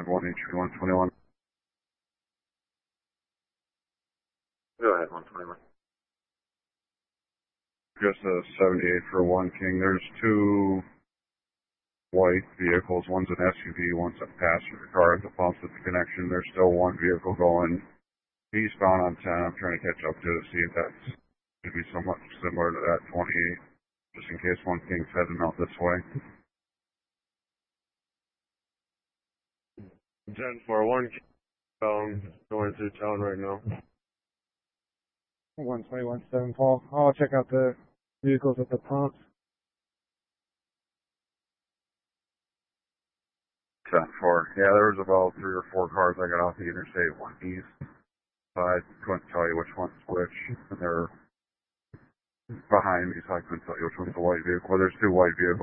1HP 121. Go ahead, 121. Just a 78 for 1 King. There's 2 white vehicles. One's an SUV, one's a passenger car at the pumps at the connection. There's still 1 vehicle going eastbound on 10. I'm trying to catch up to it, see if that's going to be somewhat similar to that 28, just in case 1 King's heading out this way. 10-4, 1 King going through town right now. 121 7 Paul. I'll check out the vehicles at the pumps. 10-4. Yeah, there was about 3 or 4 cars I got off the interstate, 1 east. I couldn't tell you which one's which. And they're behind me, so I couldn't tell you which one's the white vehicle. Well, there's 2 white vehicles.